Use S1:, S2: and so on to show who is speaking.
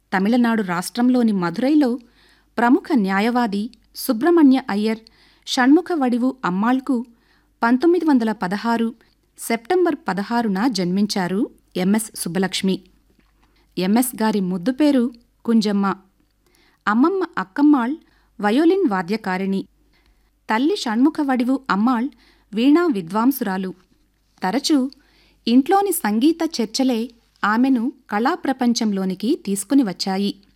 S1: తమిళనాడు రాష్ట్రంలోని మధురైలో ప్రముఖ న్యాయవాది సుబ్రహ్మణ్య అయ్యర్ షణ్ముఖ వడివు అమ్మాళ్కు 1916 సెప్టెంబర్ 16న జన్మించారు ఎంఎస్ సుబ్బలక్ష్మి. ఎంఎస్ గారి ముద్దు పేరు కుంజమ్మ. అమ్మమ్మ అక్కమ్మాళ్ వయోలిన్ వాద్యకారిణి. తల్లి షణ్ముఖ వడివు అమ్మాళ్ వీణా విద్వాంసురాలు. తరచూ ఇంట్లోని సంగీత చర్చలే ఆమెను కళాప్రపంచంలోనికి తీసుకుని వచ్చాయి.